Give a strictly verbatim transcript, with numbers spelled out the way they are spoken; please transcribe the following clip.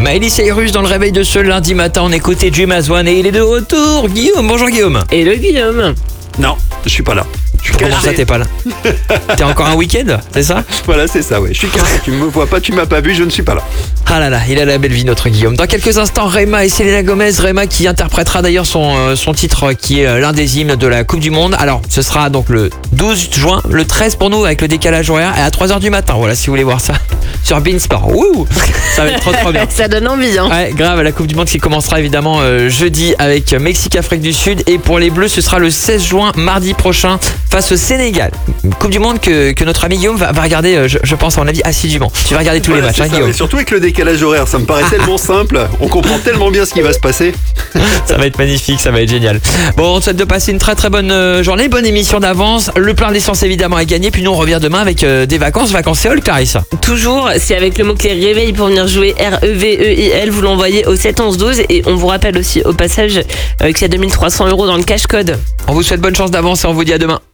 Miley Cyrus dans le réveil de ce lundi matin. On écoutait Dream as One et il est de retour. Guillaume, bonjour Guillaume. Et le Guillaume. Non, je suis pas là. Je suis Comment caché. ça t'es pas là? T'es encore un week-end, c'est ça? Voilà, c'est ça, ouais. Je suis caché. Tu me vois pas, tu m'as pas vu, je ne suis pas là. Ah là là, il a la belle vie notre Guillaume. Dans quelques instants, Rema et Selena Gomez. Rema qui interprétera d'ailleurs son, euh, son titre qui est euh, l'un des hymnes de la Coupe du Monde. Alors, ce sera donc le douze juin, le treize pour nous avec le décalage horaire et à trois heures du matin. Voilà, si vous voulez voir ça sur Beansport. Wouh, ça va être trop trop bien. Ça donne envie, hein. Ouais, grave, la Coupe du Monde qui commencera évidemment euh, jeudi avec Mexique-Afrique du Sud. Et pour les Bleus, ce sera le seize juin, mardi prochain, face au Sénégal. Une Coupe du Monde que, que notre ami Guillaume va, va regarder, euh, je, je pense, à mon avis, assidûment. Tu vas regarder tous Voilà, les matchs, c'est hein, ça, Guillaume. mais surtout avec le décalage horaire, ça me paraît tellement simple. On comprend tellement bien ce qui va se passer. Ça va être magnifique, ça va être génial. Bon, on te souhaite de passer une très très bonne euh, journée, bonne émission d'avance. Le plein d'essence évidemment à gagner. Puis nous, on revient demain avec euh, des vacances, vacances Séoul, Clarissa. Toujours, c'est avec le mot-clé réveil pour venir jouer R E V E I L. Vous l'envoyez au sept onze douze. Et on vous rappelle aussi au passage euh, qu'il y a deux mille trois cents euros dans le cash code. On vous souhaite bonne chance d'avance et on vous dit à demain.